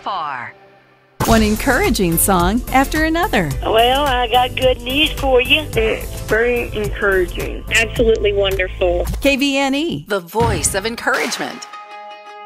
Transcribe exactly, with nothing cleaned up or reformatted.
far. One encouraging song after another. Well, I got good news for you. It's very encouraging. Absolutely wonderful. K V N E, The voice of encouragement.